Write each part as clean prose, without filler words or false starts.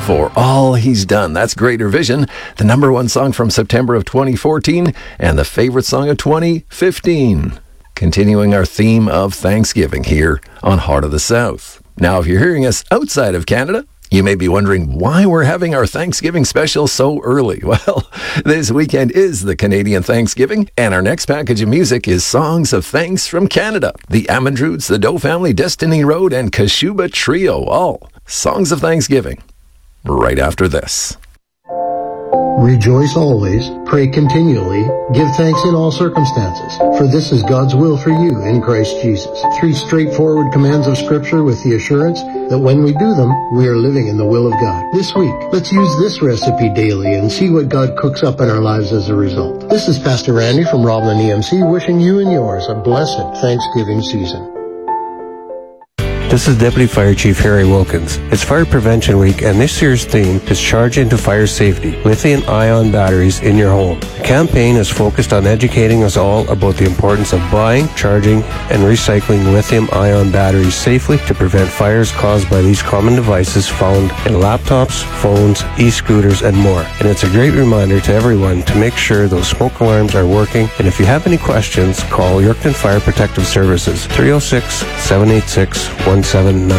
For All He's Done. That's Greater Vision, the number one song from September of 2014 and the favorite song of 2015. Continuing our theme of Thanksgiving here on Heart of the South. Now, if you're hearing us outside of Canada, you may be wondering why we're having our Thanksgiving special so early. Well, this weekend is the Canadian Thanksgiving, and our next package of music is Songs of Thanks from Canada. The Amandroods, the Doe Family, Destiny Road, and Kashuba Trio, all Songs of Thanksgiving. Right after this. Rejoice always, pray continually, give thanks in all circumstances, for this is God's will for you in Christ Jesus. 3 straightforward commands of Scripture with the assurance that when we do them, we are living in the will of God. This week, let's use this recipe daily and see what God cooks up in our lives as a result. This is Pastor Randy from Roblin EMC wishing you and yours a blessed Thanksgiving season. This is Deputy Fire Chief Harry Wilkins. It's Fire Prevention Week, and this year's theme is Charge into Fire Safety, lithium-ion batteries in your home. The campaign is focused on educating us all about the importance of buying, charging, and recycling lithium-ion batteries safely to prevent fires caused by these common devices found in laptops, phones, e-scooters, and more. And it's a great reminder to everyone to make sure those smoke alarms are working. And if you have any questions, call Yorkton Fire Protective Services, 306-786-1795.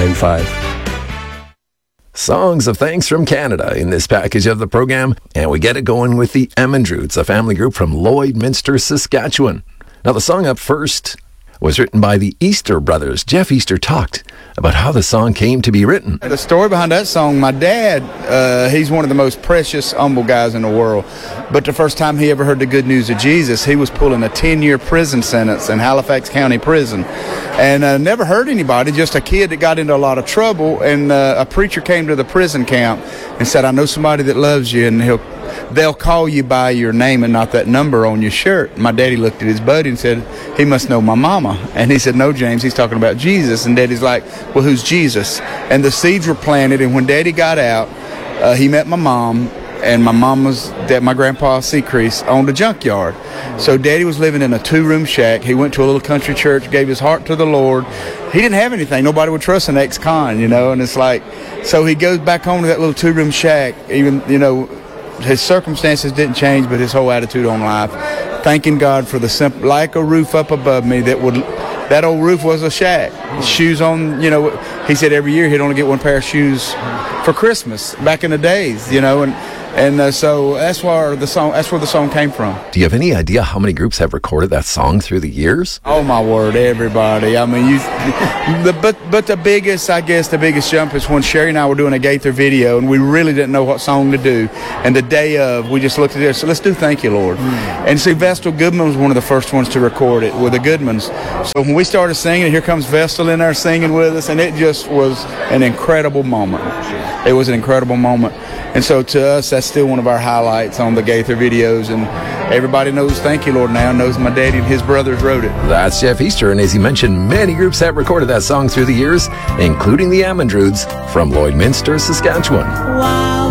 Songs of Thanks from Canada in this package of the program, and we get it going with the Amandroods, a family group from Lloydminster, Saskatchewan. Now, the song up first was written by the Easter brothers. Jeff Easter talked about how the song came to be written. The story behind that song, my dad, he's one of the most precious, humble guys in the world. But the first time he ever heard the good news of Jesus, he was pulling a 10-year prison sentence in Halifax County Prison. And never heard anybody, just a kid that got into a lot of trouble. And a preacher came to the prison camp and said, I know somebody that loves you, and they'll call you by your name and not that number on your shirt. My daddy looked at his buddy and said, he must know my mama. And he said, no, James, he's talking about Jesus. And Daddy's like, well, who's Jesus? And the seeds were planted, and when Daddy got out, he met my mom, and my my grandpa Seacrease owned a junkyard. So Daddy was living in a 2-room shack. He went to a little country church, gave his heart to the Lord. He didn't have anything. Nobody would trust an ex-con, and it's like, so he goes back home to that little 2-room shack, even, his circumstances didn't change, but his whole attitude on life, thanking God for the simple, like a roof up above me that old roof was a shack. Shoes on, he said every year he'd only get one pair of shoes for Christmas back in the days, and so that's where the song came from. Do you have any idea how many groups have recorded that song through the years? Oh my word, everybody. I mean, but the biggest jump is when Sherry and I were doing a Gaither video, and we really didn't know what song to do. And the day of, we just looked at it, so let's do Thank You, Lord. And see, Vestal Goodman was one of the first ones to record it with the Goodmans. So when we started singing, here comes Vestal in there singing with us, and it just was an incredible moment. It was an incredible moment. And so to us, that's still one of our highlights on the Gaither videos. And everybody knows Thank You, Lord now, knows my daddy and his brothers wrote it. That's Jeff Easter, and as he mentioned, many groups have recorded that song through the years, including the Amandroods from Lloydminster, Saskatchewan. Wow.